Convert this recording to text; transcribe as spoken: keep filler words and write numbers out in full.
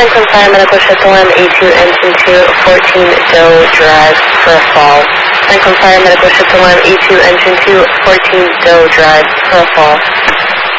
Franklin Fire Medical Ship Alarm A two Engine two, fourteen Doe Drive for a fall. Franklin Fire Medical Ship Alarm A two Engine two, fourteen Doe Drive for a fall.